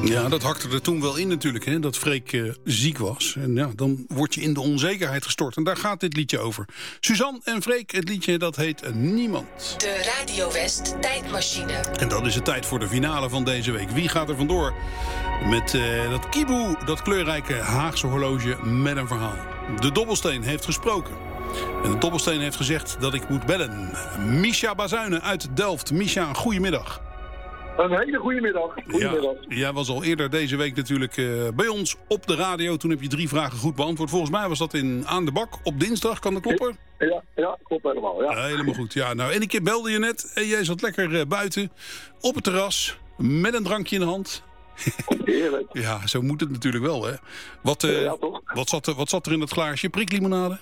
Ja, dat hakte er toen wel in natuurlijk, hè, dat Freek ziek was. En ja, dan word je in de onzekerheid gestort. En daar gaat dit liedje over. Suzanne en Freek, het liedje dat heet Niemand. De Radio West tijdmachine. En dan is het tijd voor de finale van deze week. Wie gaat er vandoor met dat kieboe, dat kleurrijke Haagse horloge met een verhaal? De dobbelsteen heeft gesproken. En de dobbelsteen heeft gezegd dat ik moet bellen. Misha Bazuinen uit Delft. Misha, goedemiddag. Een hele goede middag. Goedemiddag. Ja, jij was al eerder deze week natuurlijk bij ons op de radio. Toen heb je 3 vragen goed beantwoord. Volgens mij was dat in Aan de Bak op dinsdag. Kan dat kloppen? Ja, klopt helemaal. Ja. Helemaal goed. Ja, nou, en ik belde je net. En jij zat lekker buiten op het terras met een drankje in de hand. Heerlijk. Ja, zo moet het natuurlijk wel, hè. Ja, toch? Wat zat er in dat glaasje? Priklimonade?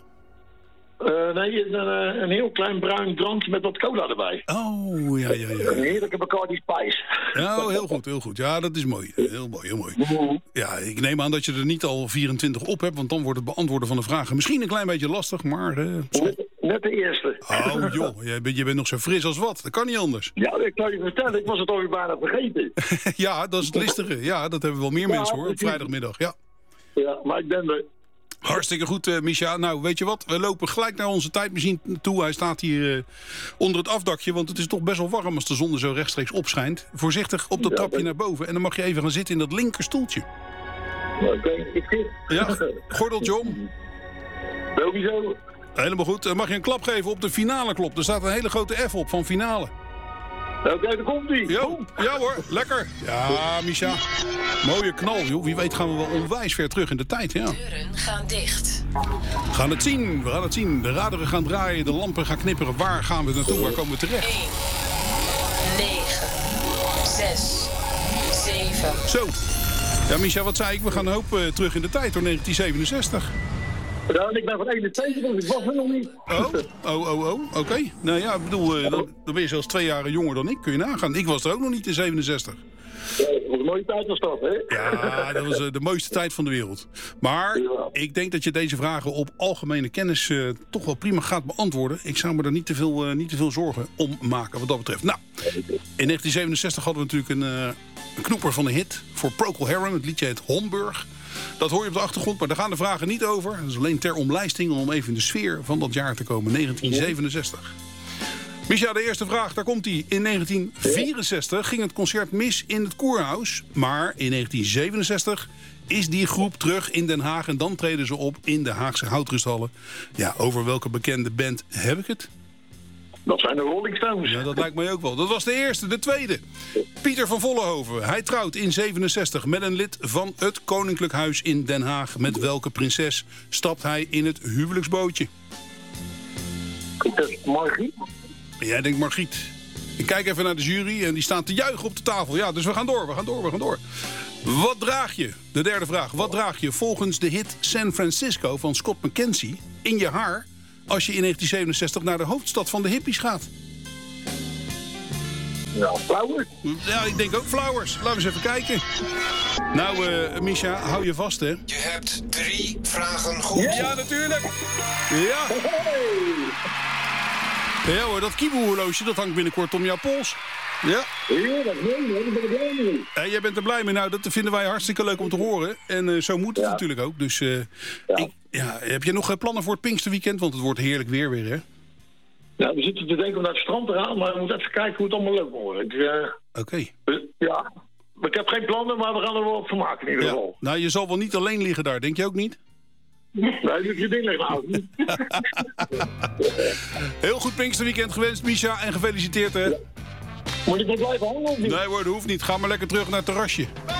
Nee, een heel klein bruin drankje met wat cola erbij. Oh, ja. Een heerlijke Bacardi Spice. Ja, heel goed. Ja, dat is mooi. Heel mooi. Ja, ik neem aan dat je er niet al 24 op hebt, want dan wordt het beantwoorden van de vragen misschien een klein beetje lastig, maar... Net de eerste. Oh joh, je bent nog zo fris als wat. Dat kan niet anders. Ja, ik kan je vertellen, ik was het alweer bijna vergeten. Ja, dat is het listige. Ja, dat hebben wel meer mensen hoor, op vrijdagmiddag. Ja, maar ik ben er. Hartstikke goed, Misha. Nou, weet je wat? We lopen gelijk naar onze tijdmachine toe. Hij staat hier onder het afdakje, want het is toch best wel warm als de zon er zo rechtstreeks opschijnt. Voorzichtig op dat trapje naar boven. En dan mag je even gaan zitten in dat linkerstoeltje. Oké, ik zit. Ja, gordeltje om. Sowieso. Helemaal goed. Dan mag je een klap geven op de finale klop. Er staat een hele grote F op van finale. Oké, daar komt ie. Ja hoor, lekker. Ja, Misha. Mooie knal, joh. Wie weet gaan we wel onwijs ver terug in de tijd, ja. Deuren gaan dicht. We gaan het zien. De raderen gaan draaien, de lampen gaan knipperen. Waar gaan we naartoe? Waar komen we terecht? 1, 9, 6, 7. Zo. Ja, Misha, wat zei ik? We gaan een hoop terug in de tijd, door 1967. Ja, ik ben van 21, dus ik was er nog niet. Oh, oké. Nou ja, ik bedoel, dan ben je zelfs 2 jaar jonger dan ik, kun je nagaan. Ik was er ook nog niet in 67. Ja, dat was een mooie tijd was dat, hè? Ja, dat was de mooiste tijd van de wereld. Maar ik denk dat je deze vragen op algemene kennis toch wel prima gaat beantwoorden. Ik zou me er niet te veel zorgen om maken wat dat betreft. Nou, in 1967 hadden we natuurlijk een knoeper van een hit voor Procol Harum. Het liedje heet Homburg. Dat hoor je op de achtergrond, maar daar gaan de vragen niet over. Dat is alleen ter omlijsting om even in de sfeer van dat jaar te komen, 1967. Misha, de eerste vraag, daar komt hij. In 1964 ging het concert mis in het Koerhuis. Maar in 1967 is die groep terug in Den Haag. En dan treden ze op in de Haagse Houtrusthallen. Ja, over welke bekende band heb ik het? Dat zijn de Rolling Stones. Ja, dat lijkt mij ook wel. Dat was de eerste. De tweede. Pieter van Vollenhoven. Hij trouwt in 67 met een lid van het Koninklijk Huis in Den Haag. Met welke prinses stapt hij in het huwelijksbootje? Margriet. Jij denkt Margriet. Ik kijk even naar de jury en die staan te juichen op de tafel. Ja, dus we gaan door. Wat draag je? De derde vraag. Wat draag je volgens de hit San Francisco van Scott McKenzie in je haar als je in 1967 naar de hoofdstad van de hippies gaat? Ja, flowers. Ja, ik denk ook flowers. Laten we eens even kijken. Nou, Misha, hou je vast, hè? Je hebt 3 vragen goed. Ja, natuurlijk. Ja. Ja hoor, dat kieboehorloge, dat hangt binnenkort om jouw pols. Ja. Heerlijk, nee, daar ben ik blij mee. Jij bent er blij mee. Nou, dat vinden wij hartstikke leuk om te horen. En zo moet het natuurlijk ook. Dus heb je nog plannen voor het Pinksterweekend? Want het wordt heerlijk weer, hè? Ja, we zitten te denken om naar het strand te gaan, maar we moeten even kijken hoe het allemaal leuk wordt. Oké. Ja, ik heb geen plannen, maar we gaan er wel op vermaken in ieder geval. Nou, je zal wel niet alleen liggen daar, denk je ook niet? Nee, dat je ding ligt nou. Heel goed Pinksterweekend gewenst, Misha, en gefeliciteerd, hè? Moet ik nog blijven hangen of niet? Nee hoor, dat hoeft niet. Ga maar lekker terug naar het terrasje.